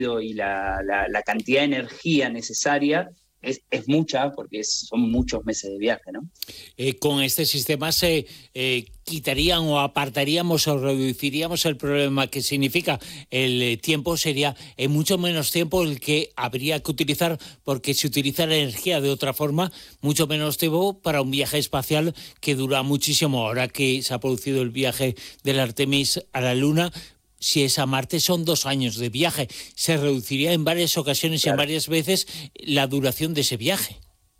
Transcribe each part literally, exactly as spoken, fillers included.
y la, la, la cantidad de energía necesaria es, es mucha, porque es, son muchos meses de viaje, ¿no? Eh, con este sistema se eh, quitarían o apartaríamos o reduciríamos el problema que significa el eh, tiempo, sería eh, mucho menos tiempo el que habría que utilizar, porque si utiliza la energía de otra forma, mucho menos tiempo para un viaje espacial que dura muchísimo. Ahora que se ha producido el viaje del Artemis a la Luna, si es a Marte, son dos años de viaje. Se reduciría en varias ocasiones Claro. y en varias veces la duración de ese viaje.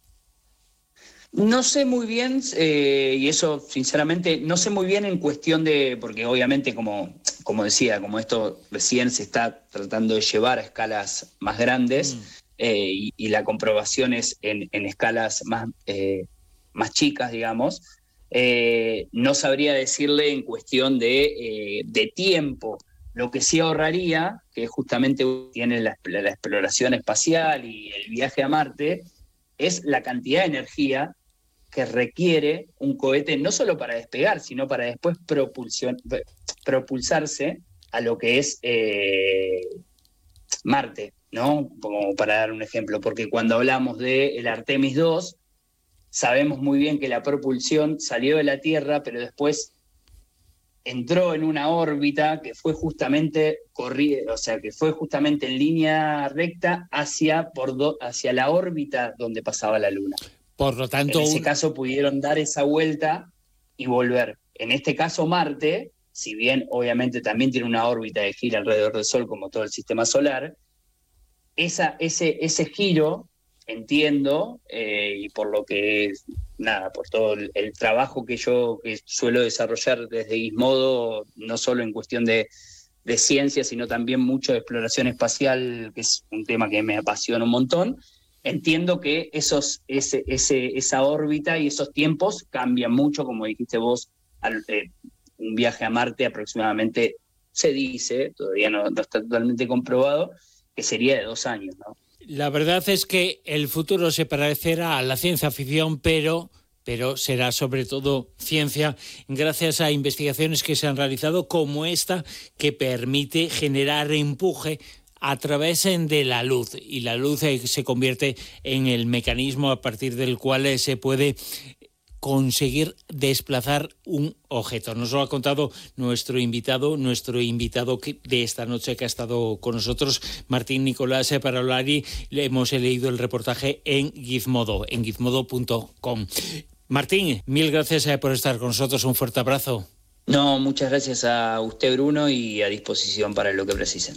No sé muy bien, eh, y eso sinceramente, no sé muy bien en cuestión de, porque obviamente como, como decía, como esto recién se está tratando de llevar a escalas más grandes, mm. eh, y, y la comprobación es en, en escalas más, eh, más chicas, digamos, eh, no sabría decirle en cuestión de, eh, de tiempo. Lo que sí ahorraría, que justamente tiene la, la exploración espacial y el viaje a Marte, es la cantidad de energía que requiere un cohete no solo para despegar, sino para después propulsarse a lo que es eh, Marte, ¿no? Como para dar un ejemplo, porque cuando hablamos del Artemis dos, sabemos muy bien que la propulsión salió de la Tierra, pero después entró en una órbita que fue justamente corrida, o sea, que fue justamente en línea recta hacia, por do, hacia la órbita donde pasaba la Luna. Por lo tanto, en ese un... caso pudieron dar esa vuelta y volver. En este caso Marte, si bien obviamente también tiene una órbita de gira alrededor del Sol como todo el sistema solar, esa, ese, ese giro, entiendo, eh, y por lo que, nada, por todo el, el trabajo que yo que suelo desarrollar desde Gizmodo, no solo en cuestión de, de ciencia, sino también mucho de exploración espacial, que es un tema que me apasiona un montón. Entiendo que esos, ese, ese, esa órbita y esos tiempos cambian mucho, como dijiste vos, al, eh, un viaje a Marte aproximadamente, se dice, todavía no, no está totalmente comprobado, que sería de dos años, ¿no? La verdad es que el futuro se parecerá a la ciencia ficción, pero... pero será sobre todo ciencia gracias a investigaciones que se han realizado como esta, que permite generar empuje a través de la luz, y la luz se convierte en el mecanismo a partir del cual se puede conseguir desplazar un objeto. Nos lo ha contado nuestro invitado, nuestro invitado de esta noche que ha estado con nosotros, Martín Nicolás Parolari. Le hemos leído el reportaje en Gizmodo, en gizmodo punto com. Martín, mil gracias por estar con nosotros. Un fuerte abrazo. No, muchas gracias a usted, Bruno, y a disposición para lo que precisen.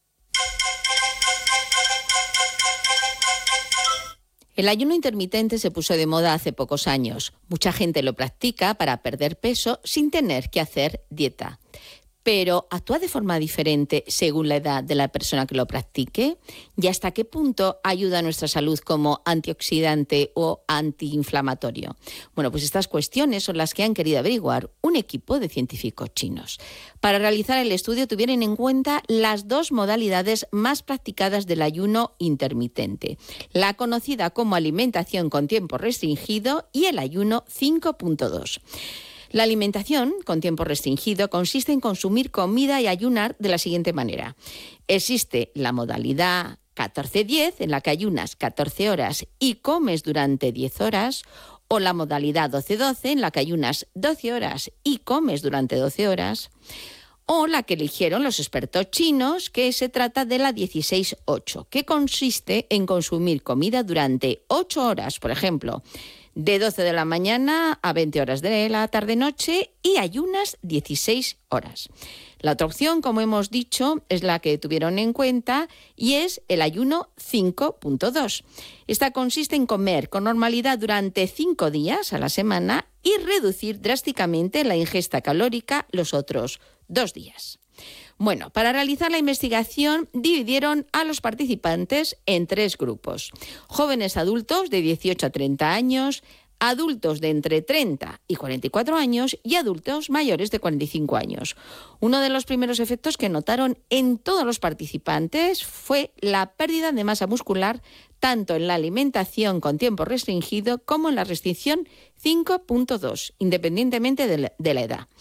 El ayuno intermitente se puso de moda hace pocos años. Mucha gente lo practica para perder peso sin tener que hacer dieta. Pero ¿actúa de forma diferente según la edad de la persona que lo practique? ¿Y hasta qué punto ayuda a nuestra salud como antioxidante o antiinflamatorio? Bueno, pues estas cuestiones son las que han querido averiguar un equipo de científicos chinos. Para realizar el estudio tuvieron en cuenta las dos modalidades más practicadas del ayuno intermitente, la conocida como alimentación con tiempo restringido y el ayuno cinco punto dos. La alimentación con tiempo restringido consiste en consumir comida y ayunar de la siguiente manera. Existe la modalidad catorce diez, en la que ayunas catorce horas y comes durante diez horas, o la modalidad doce doce, en la que ayunas doce horas y comes durante doce horas, o la que eligieron los expertos chinos, que se trata de la dieciséis ocho, que consiste en consumir comida durante ocho horas, por ejemplo, de doce de la mañana a veinte horas de la tarde-noche, y ayunas dieciséis horas. La otra opción, como hemos dicho, es la que tuvieron en cuenta y es el ayuno cinco punto dos. Esta consiste en comer con normalidad durante cinco días a la semana y reducir drásticamente la ingesta calórica los otros dos días. Bueno, para realizar la investigación dividieron a los participantes en tres grupos: jóvenes adultos de dieciocho a treinta años, adultos de entre treinta y cuarenta y cuatro años y adultos mayores de cuarenta y cinco años. Uno de los primeros efectos que notaron en todos los participantes fue la pérdida de masa muscular, tanto en la alimentación con tiempo restringido como en la restricción cinco punto dos, independientemente de la, de la edad.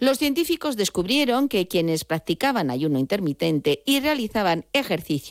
Los científicos descubrieron que quienes practicaban ayuno intermitente y realizaban ejercicio